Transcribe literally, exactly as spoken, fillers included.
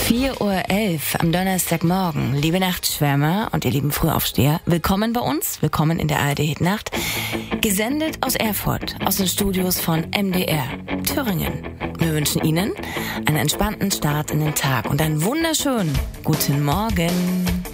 vier Uhr elf am Donnerstagmorgen. Liebe Nachtschwärmer und ihr lieben Frühaufsteher, willkommen bei uns, willkommen in der A R D Hit Nacht. Gesendet aus Erfurt, aus den Studios von M D R Thüringen. Wir wünschen Ihnen einen entspannten Start in den Tag und einen wunderschönen guten Morgen.